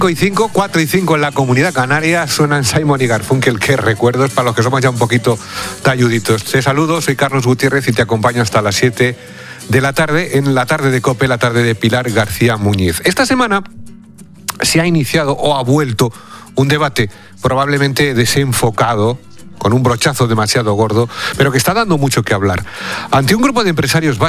4 y 5 en la Comunidad Canaria, suenan Simon y Garfunkel. Qué recuerdos para los que somos ya un poquito talluditos. Te saludo, soy Carlos Gutiérrez y te acompaño hasta las 7 de la tarde en la tarde de COPE, la tarde de Pilar García Muñiz. Esta semana se ha iniciado o ha vuelto un debate probablemente desenfocado, con un brochazo demasiado gordo, pero que está dando mucho que hablar. Ante un grupo de empresarios vascos